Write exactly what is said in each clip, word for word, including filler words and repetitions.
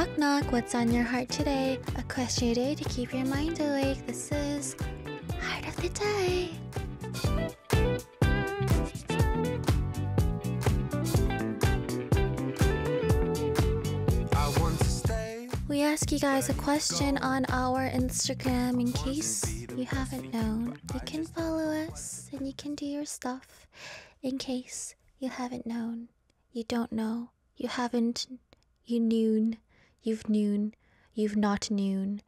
Knock knock, what's on your heart today? A question a day to keep your mind awake. This is Heart of the Day. We ask you guys a question on our Instagram in case you haven't known. You can follow us and you can do your stuff in case you haven't known. You don't know. You haven't. You noon. You've noon. You've not noon.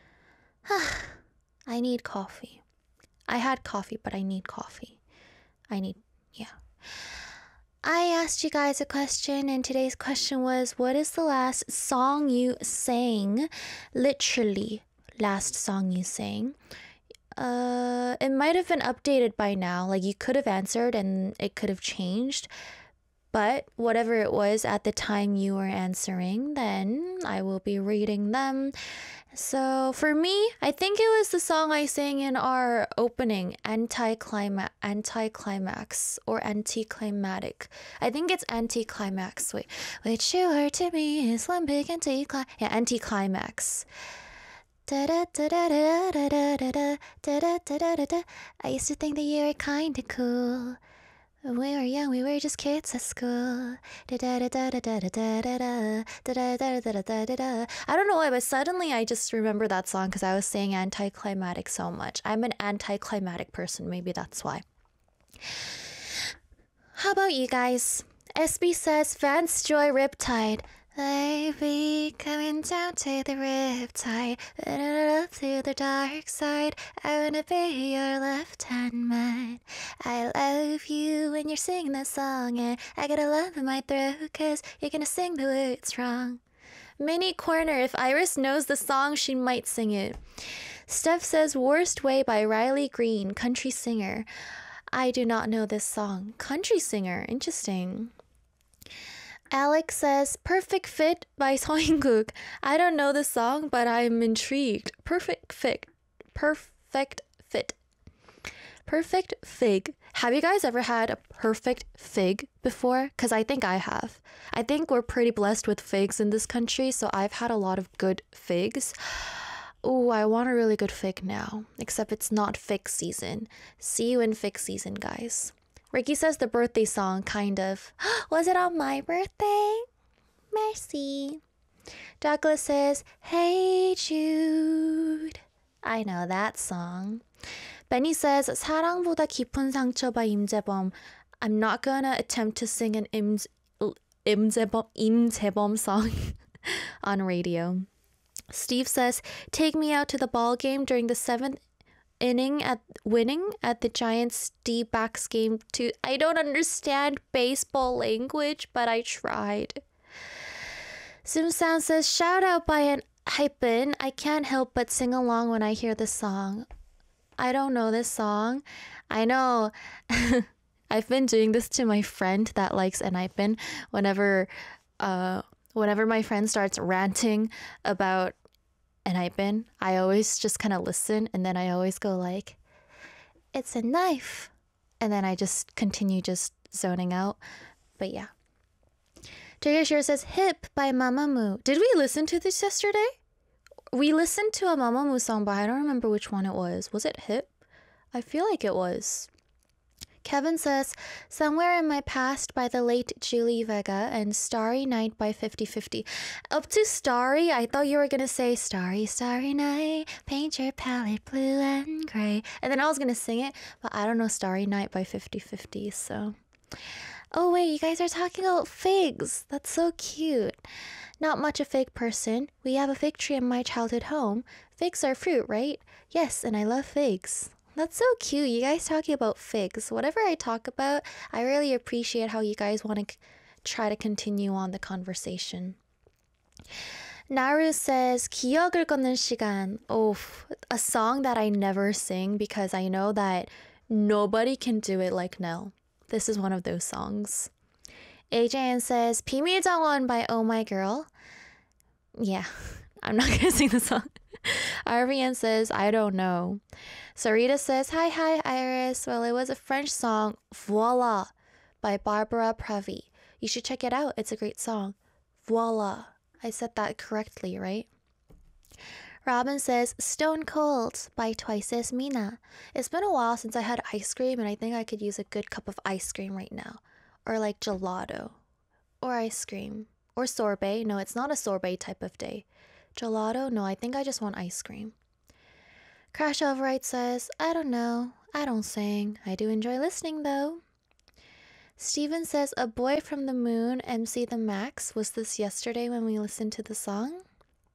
I need coffee. I had coffee, but I need coffee. I need, yeah. I asked you guys a question, and today's question was, what is the last song you sang? Literally, last song you sang. Uh, it might have been updated by now. Like, you could have answered and it could have changed. But whatever it was at the time you were answering, then I will be reading them. So for me, I think it was the song I sang in our opening, Anti-Climax, Anti-Climax or Anticlimactic. I think it's Anticlimax. Wait, which you were to me is one big anti-climax. Yeah, Anticlimax. I used to think that you were kinda cool. When we were young, we were just kids at school. I don't know why, but suddenly I just remember that song because I was saying anticlimactic so much. I'm an anticlimactic person, maybe that's why. How about you guys? S B says, Vance Joy Riptide. Baby, coming down to the riptide, up to the dark side. I wanna be your left-hand man. I love you when you're singing that song, and I got a lump in my throat, cause you're gonna sing the words wrong. Mini Corner, if Iris knows the song, she might sing it. Steph says, Worst Way by Riley Green, country singer. I do not know this song. Country singer, interesting. Alex says, Perfect Fit by Seoinkook. I don't know the song, but I'm intrigued. Perfect Fit. Perfect Fit. Perfect Fig. Have you guys ever had a perfect fig before? Because I think I have. I think we're pretty blessed with figs in this country, so I've had a lot of good figs. Oh, I want a really good fig now, except it's not fig season. See you in fig season, guys. Ricky says the birthday song, kind of. Was it on my birthday? Merci. Douglas says, Hey Jude. I know that song. Benny says, 사랑보다 깊은 상처 by 임재범. I'm not gonna attempt to sing an Im, 임재범, 임재범 song on radio. Steve says, Take me out to the ball game during the seventh inning at winning at the Giants D-backs game too. I don't understand baseball language, but I tried. Simsound says, shout out by an hypen. I can't help but sing along when I hear this song. I don't know this song. I know I've been doing this to my friend that likes an hypen. Whenever uh whenever my friend starts ranting about and I've been, I always just kind of listen, and then I always go like, it's a knife. And then I just continue just zoning out. But yeah. Jaya Shir says, Hip by Mamamoo. Did we listen to this yesterday? We listened to a Mamamoo song, but I don't remember which one it was. Was it Hip? I feel like it was. Kevin says, Somewhere in My Past by the late Julie Vega and Starry Night by fifty fifty. Up to Starry, I thought you were going to say Starry, Starry Night, paint your palette blue and gray. And then I was going to sing it, but I don't know Starry Night by fifty fifty, so. Oh wait, you guys are talking about figs. That's so cute. Not much a fig person. We have a fig tree in my childhood home. Figs are fruit, right? Yes, and I love figs. That's so cute. You guys talking about figs. Whatever I talk about, I really appreciate how you guys want to c- try to continue on the conversation. Naru says, 기억을 걷는 시간. Oh, a song that I never sing because I know that nobody can do it like Nell. This is one of those songs. A J N says, 비밀 정원 by Oh My Girl. Yeah, I'm not going to sing the song. R V N says, I don't know. Sarita says, hi, hi, Iris. Well, it was a French song, Voila, by Barbara Pravi. You should check it out. It's a great song. Voila. I said that correctly, right? Robin says, Stone Cold by Twice as Mina. It's been a while since I had ice cream, and I think I could use a good cup of ice cream right now. Or like gelato. Or ice cream. Or sorbet. No, it's not a sorbet type of day. Gelato? No, I think I just want ice cream. Crash Override says, I don't know. I don't sing. I do enjoy listening though. Steven says, A Boy from the Moon, M C The Max. Was this yesterday when we listened to the song?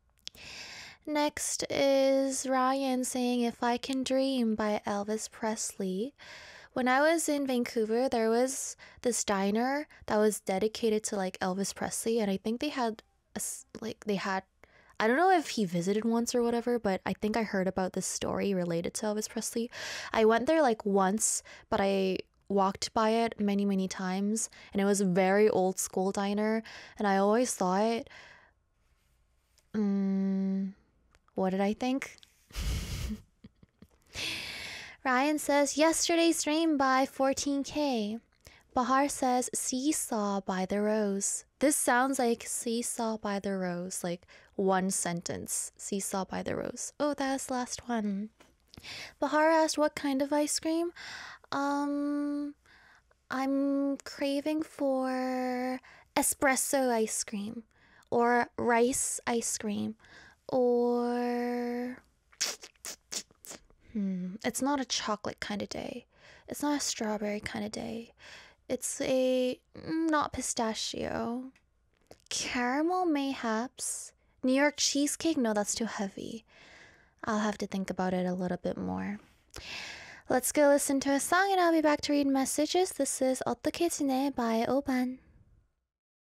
Next is Ryan saying If I Can Dream by Elvis Presley. When I was in Vancouver, there was this diner that was dedicated to like Elvis Presley, and I think they had a, like they had I don't know if he visited once or whatever, but I think I heard about this story related to Elvis Presley. I went there like once, but I walked by it many, many times, and it was a very old school diner, and I always thought, um, what did I think? Ryan says, Yesterday's Dream by fourteen K. Bahar says, Seesaw by The Rose. This sounds like Seesaw by The Rose, like one sentence. Seesaw by The Rose. Oh, that's the last one. Bahar asked, what kind of ice cream? Um, I'm craving for espresso ice cream, or rice ice cream, or... Hmm, it's not a chocolate kind of day. It's not a strawberry kind of day. It's a not pistachio. Caramel mayhaps. New York cheesecake? No, that's too heavy. I'll have to think about it a little bit more. Let's go listen to a song and I'll be back to read messages. This is 어떻게 지내 by Oban.